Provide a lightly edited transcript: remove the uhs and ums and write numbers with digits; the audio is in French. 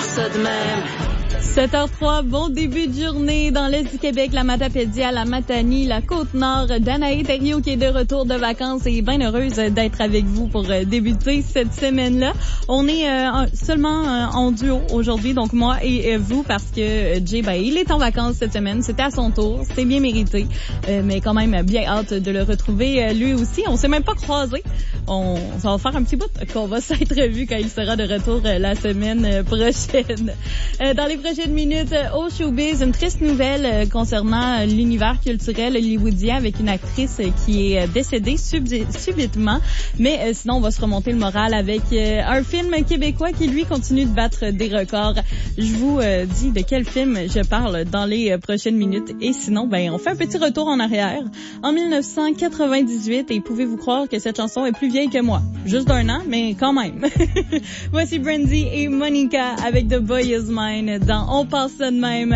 ça de même. 7h03, bon début de journée dans l'Est du Québec, la Matapédia, la Matanie, la Côte-Nord. Danae Thériault qui est de retour de vacances et bien heureuse d'être avec vous pour débuter cette semaine-là. On est seulement en duo aujourd'hui, donc moi et vous, parce que Jay, il est en vacances cette semaine. C'était à son tour, c'était bien mérité, mais quand même bien hâte de le retrouver lui aussi. On s'est même pas croisés. Ça va faire un petit bout qu'on va s'être vu quand il sera de retour la semaine prochaine. Dans les prochaines minutes, au showbiz, une triste nouvelle concernant l'univers culturel hollywoodien avec une actrice qui est décédée subitement. Mais sinon, on va se remonter le moral avec un film québécois qui, lui, continue de battre des records. Je vous dis de quel film je parle dans les prochaines minutes. Et sinon, on fait un petit retour en arrière. En 1998, et pouvez-vous croire que cette chanson est plus vieille que moi. Juste d'un an, mais quand même. Voici Brandy et Monica avec The Boy Is Mine dans On passe ça de même.